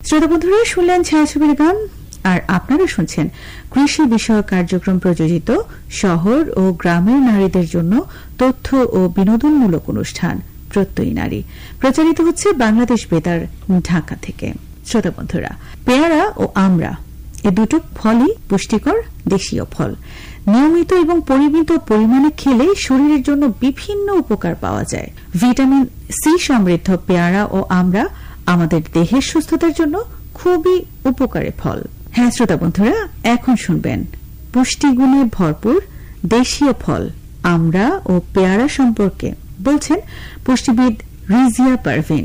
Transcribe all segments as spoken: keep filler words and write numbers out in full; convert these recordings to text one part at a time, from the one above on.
শ্রোতা বন্ধুরা, শুনলেন ছায়াছবির গান, আর আপনারা শুনছেন কৃষি বিষয়ক কার্যক্রম প্রযোজিত শহর ও গ্রামের নারীদের জন্য তথ্য ও বিনোদনমূলক অনুষ্ঠান প্রত্যয়ী নারী, প্রচারিত হচ্ছে বাংলাদেশ বেতার ঢাকা থেকে। শ্রোতা বন্ধুরা, পেয়ারা ও আমড়া এ দুটো ফলই পুষ্টিকর দেশীয় ফল। নিয়মিত এবং পরিমিত পরিমাণে খেলে শরীরের জন্য বিভিন্ন উপকার পাওয়া যায়। ভিটামিন সি সমৃদ্ধ পেয়ারা ও আমড়া আমাদের দেহের সুস্থতার জন্য খুবই উপকারী ফল। হ্যাঁ শ্রোতা বন্ধুরা, এখন শুনবেন পুষ্টিগুণে ভরপুর দেশীয় ফল আমড়া ও পেয়ারা সম্পর্কে বলছেন পুষ্টিবিদ রিজিয়া পারভিন।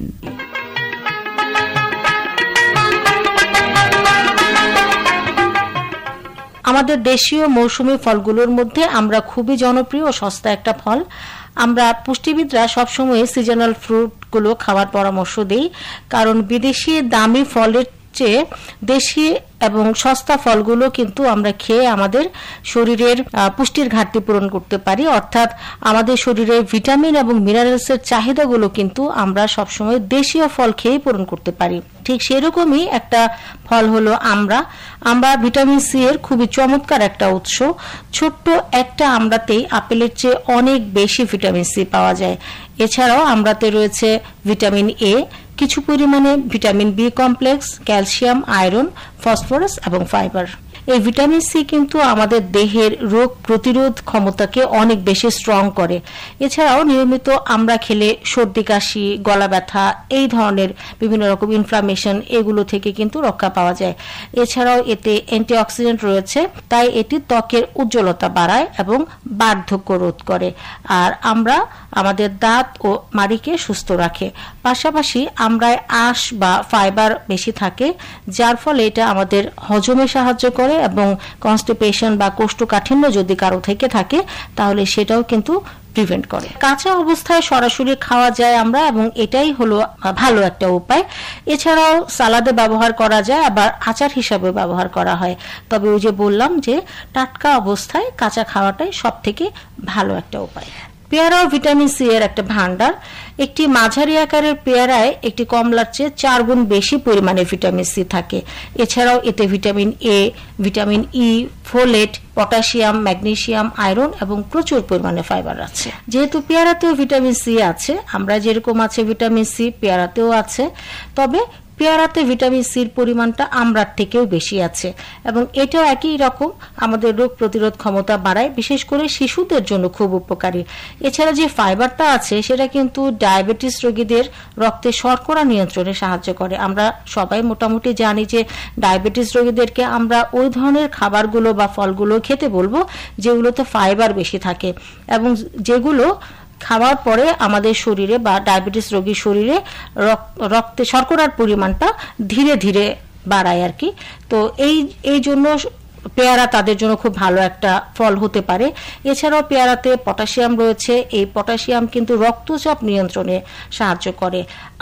আমাদের দেশীয় মৌসুমী ফলগুলোর মধ্যে আমরা খুবই জনপ্রিয় ও সস্তা একটা ফল। আমরা পুষ্টিবিদরা সবসময় সিজনাল ফ্রুটগুলো খাওয়ার পরামর্শ দিই, কারণ বিদেশি দামি ফলের চেয়ে দেশি এবং সস্তা ফলগুলো কিন্তু আমরা খেয়ে আমাদের শরীরের পুষ্টির ঘাটতি পূরণ করতে পারি। অর্থাৎ আমাদের শরীরে ভিটামিন এবং মিনারেলসের চাহিদাগুলো কিন্তু আমরা সবসময় দেশীয় ফল খেয়ে পূরণ করতে পারি। ঠিক সেরকমই একটা ফল হলো আমড়া। আমরা ভিটামিন সি এর খুবই চমৎকার একটা উৎস। ছোট্ট একটা আমড়াতেই আপেলের চেয়ে অনেক বেশি ভিটামিন সি পাওয়া যায়। এছাড়াও আমড়াতে রয়েছে ভিটামিন এ, কিছু পরিমাণে vitamin B complex, calcium, iron, phosphorus এবং ফাইবার। এই ভিটামিন সি কিন্তু আমাদের দেহের রোগ প্রতিরোধ ক্ষমতাকে অনেক বেশি স্ট্রং করে। এছাড়াও নিয়মিত আমরা খেলে সর্দি কাশি, গলা ব্যথা, এই ধরনের বিভিন্ন রকম ইনফ্লামেশন এগুলো থেকে কিন্তু রক্ষা পাওয়া যায়। এছাড়াও এতে অ্যান্টিঅক্সিডেন্ট রয়েছে, তাই এটি ত্বকের উজ্জ্বলতা বাড়ায় এবং বার্ধক্য রোধ করে। আর আমরা আমাদের দাঁত ও মাড়িকে সুস্থ রাখে। পাশাপাশি আমরায় আঁশ বা ফাইবার বেশি থাকে, যার ফলে এটা আমাদের হজমে সাহায্য করে এবং কনস্টিপেশন বা কোষ্ঠকাঠিন্য যদি কারো থেকে থাকে তাহলে সেটাও কিন্তু প্রিভেন্ট করে। কাঁচা অবস্থায় সরাসরি খাওয়া যায় আমরা, এবং এটাই হলো ভালো একটা উপায়। এছাড়াও সালাদে ব্যবহার করা যায়, আবার আচার হিসাবে ব্যবহার করা হয়। তবে ওই যে বললাম যে টাটকা অবস্থায় কাঁচা খাওয়াটাই সব থেকে ভালো একটা উপায়। পেয়ারাও ভিটামিন সি এর একটা ভান্ডার। একটি মাঝারি আকারের পেয়ারায় একটি কমলার চেয়ে চার গুণ বেশি পরিমাণে ভিটামিন সি থাকে। এছাড়াও এতে vitamin A, vitamin E, folate, potassium, magnesium, iron এবং প্রচুর পরিমাণে ফাইবার আছে। যেহেতু পেয়ারাতেও ভিটামিন সি আছে, আমরা যেরকম আছে ভিটামিন সি পেয়ারাতেও আছে, তবে পেয়ারাতে ভিটামিন সির পরিমাণটা আমড়ার থেকেও বেশি আছে, এবং এটাও একই রকম আমাদের রোগ প্রতিরোধ ক্ষমতা বাড়ায়, বিশেষ করে শিশুদের জন্য খুব উপকারী। এছাড়া যে ফাইবারটা আছে সেটা কিন্তু ডায়াবেটিস রোগীদের রক্তে শর্করা নিয়ন্ত্রণে সাহায্য করে। আমরা সবাই মোটামুটি জানি যে ডায়াবেটিস রোগীদেরকে আমরা ওই ধরনের খাবারগুলো বা ফলগুলো খেতে বলবো যেগুলোতে ফাইবার বেশি থাকে, এবং যেগুলো খাওয়ার পরে আমাদের শরীরে বা ডায়াবেটিস রোগীর শরীরে রক্তে শর্করার পরিমাণটা ধীরে ধীরে বাড়ায় আর কি। তো এই এই জন্য পেয়ারা তাদের জন্য খুব ভালো একটা ফল হতে পারে। এছাড়াও পেয়ারাতে পটাশিয়াম রয়েছে। এই পটাশিয়াম কিন্তু রক্তচাপ নিয়ন্ত্রণে সাহায্য করে,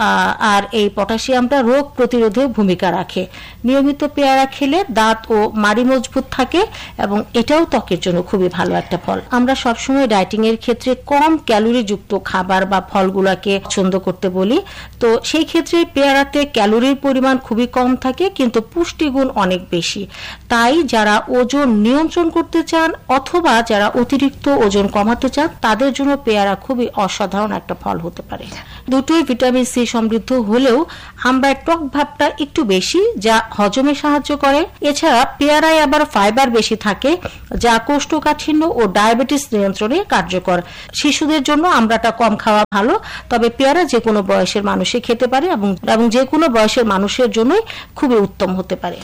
আর এই পটাশিয়ামটা রোগ প্রতিরোধে ভূমিকা রাখে। নিয়মিত পেয়ারা খেলে দাঁত ও মাড়ি মজবুত থাকে, এবং এটাও ত্বকের জন্য খুবই ভালো একটা ফল। আমরা সবসময় ডায়েটিং এর ক্ষেত্রে কম ক্যালোরি যুক্ত খাবার বা ফলগুলোকে পছন্দ করতে বলি। তো সেই ক্ষেত্রে পেয়ারাতে ক্যালোরির পরিমাণ খুবই কম থাকে, কিন্তু পুষ্টিগুণ অনেক বেশি। তাই যারা ওজন নিয়ন্ত্রণ করতে চান অথবা যারা অতিরিক্ত ওজন কমাতে চান তাদের জন্য পেয়ারা খুবই অসাধারণ একটা ফল হতে পারে। দুটোই ভিটামিন সি সমৃদ্ধ হলেও আমরা টক ভাবটা একটু বেশি, যা হজমে সাহায্য করে। এছাড়া পেয়ারায় আবার ফাইবার বেশি থাকে, যা কোষ্ঠকাঠিন্য ও ডায়াবেটিস নিয়ন্ত্রণে কার্যকর। শিশুদের জন্য আমড়াটা কম খাওয়া ভালো, তবে পেয়ারা যে কোনো বয়সের মানুষই খেতে পারে, এবং এবং যে কোনো বয়সের মানুষের জন্যই খুবই উত্তম হতে পারে।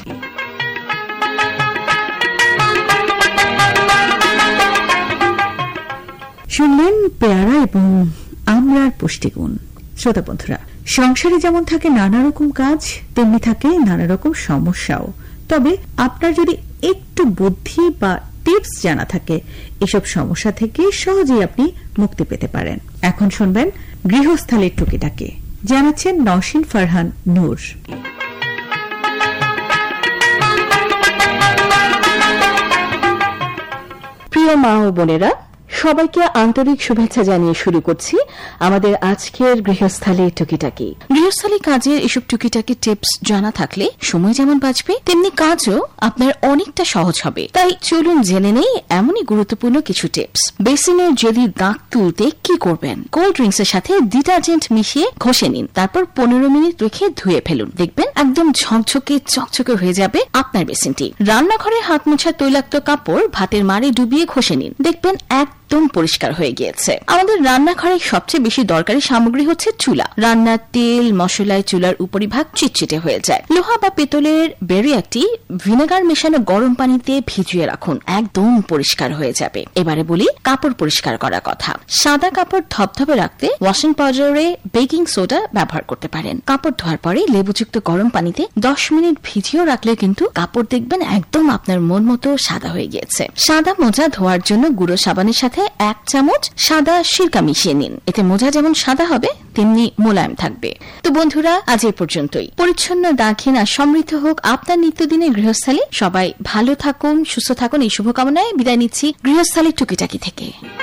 শুনলেন পেয়ারা এবং আমড়ার পুষ্টিগুণ। শ্রোতা বন্ধুরা, সংসারে যেমন থাকে নানা রকম কাজ, তেমনি থাকে নানা রকম সমস্যাও। তবে আপনার যদি একটু বুদ্ধি বা টিপস জানা থাকে, এসব সমস্যা থেকে সহজেই আপনি মুক্তি পেতে পারেন। এখন শুনবেন গৃহস্থালির টুকিটাকি, জানাচ্ছেন নওশিন ফারহান নূর। প্রিয় মা ও বোনেরা, সবাইকে আন্তরিক শুভেচ্ছা জানিয়ে শুরু করছি আমাদের আজকের গৃহস্থালী টুকিটাকি। গৃহস্থালী কাজের এসব টুকিটাকি টিপস জানা থাকলে সময় যেমন বাঁচবে, তেমনি কাজও আপনার অনেকটা সহজ হবে। তাই চলুন জেনে নেই এমনই গুরুত্বপূর্ণ কিছু টিপস। বেসিনের জেলির দাগ তুলতে কি করবেন? কোল্ড ড্রিঙ্কস এর সাথে ডিটারজেন্ট মিশিয়ে ঘষে নিন, তারপর পনেরো মিনিট রেখে ধুয়ে ফেলুন। দেখবেন একদম ঝকঝকে চকচকে হয়ে যাবে আপনার বেসিনটি। রান্নাঘরে হাত মোছার তৈলাক্ত কাপড় ভাতের মারে ডুবিয়ে ঘষে নিন, দেখবেন একদম পরিষ্কার হয়ে গিয়েছে। আমাদের রান্নাঘরে সবচেয়ে বেশি দরকারি সামগ্রী হচ্ছে চুলা। রান্নার তেল মশলায় চুলার উপরিভাগ চিটচিটে হয়ে যায়। লোহা বা পেতলের বেরিয়াটি ভিনেগার মেশানো গরম পানিতে ভিজিয়ে রাখুন, একদম পরিষ্কার হয়ে যাবে। এবারে বলি কাপড় পরিষ্কার করার কথা। সাদা কাপড় ধবধবে রাখতে ওয়াশিং পাউডারে বেকিং সোডা ব্যবহার করতে পারেন। কাপড় ধোয়ার পরে লেবুযুক্ত গরম পানিতে দশ মিনিট ভিজিয়েও রাখলে কিন্তু কাপড় দেখবেন একদম আপনার মন মতো সাদা হয়ে গিয়েছে। সাদা মোজা ধোয়ার জন্য গুঁড়ো সাবানের সাথে এক চামচ সাদা সিরকা মিশিয়ে নিন, এতে মোজা যেমন সাদা হবে তেমনি মোলায়েম থাকবে। তো বন্ধুরা, আজ এই পর্যন্তই। পরিচ্ছন্ন দাগহীন আর সমৃদ্ধ হোক আপনার নিত্যদিনের গৃহস্থালী। সবাই ভালো থাকুন, সুস্থ থাকুন, এই শুভকামনায় বিদায় নিচ্ছি গৃহস্থালী টুকিটাকি থেকে।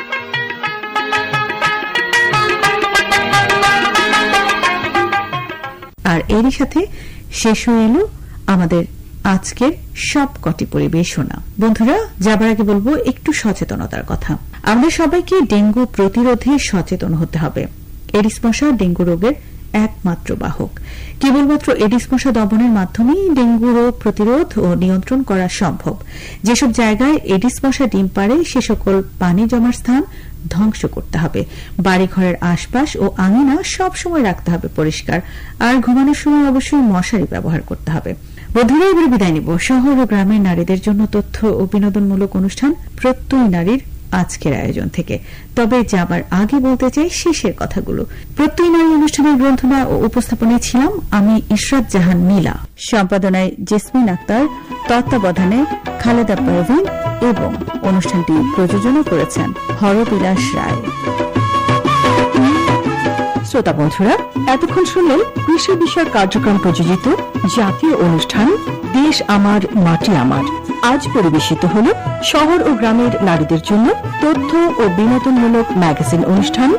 আর এরই সাথে শেষ হয়ে এলো আমাদের আজকের সব কটি পরিবেশনা। বন্ধুরা, যাবার আগে বলবো একটু সচেতনতার কথা। আমরা সবাইকে ডেঙ্গু প্রতিরোধে সচেতন হতে হবে। এডিস মশা ডেঙ্গু রোগের একমাত্র বাহক। কেবলমাত্র এডিস মশা দমনের মাধ্যমেই ডেঙ্গু রোগ প্রতিরোধ ও নিয়ন্ত্রণ করা সম্ভব। যেসব জায়গায় এডিস মশা ডিম পাড়ে সে সকল পানি জমার স্থান ধ্বংস করতে হবে। বাড়িঘরের আশপাশ ও আঙিনা সবসময় রাখতে হবে পরিষ্কার। আর ঘুমানোর সময় অবশ্যই মশারি ব্যবহার করতে হবে। বন্ধুরা, এবারে বিদায় নিব শহর ও গ্রামের নারীদের জন্য তথ্য ও বিনোদনমূলক অনুষ্ঠান প্রত্যয় নারীর আজকের আয়োজন থেকে। তবে যাবার আগে বলতে চাই শেষের কথাগুলো। প্রত্যয় নারী অনুষ্ঠানের গ্রন্থনা ও উপস্থাপনায় ছিলাম আমি ইশরাত জাহান নীলা, সম্পাদনায় জেসমিন আক্তার, তত্ত্বাবধানে খালেদা পারভিন এবং অনুষ্ঠানটি প্রযোজনা করেছেন হরবিলাস রায়। শ্রোতা বন্ধুরা, এতক্ষণ শুনলেন কৃষি বিষয়ক কার্যক্রম প্রযোজিত জাতীয় অনুষ্ঠান দেশ আমার মাটি আমার। আজ পরিবেশিত হল শহর ও গ্রামের নারীদের জন্য তথ্য ও বিনোদনমূলক ম্যাগাজিন অনুষ্ঠান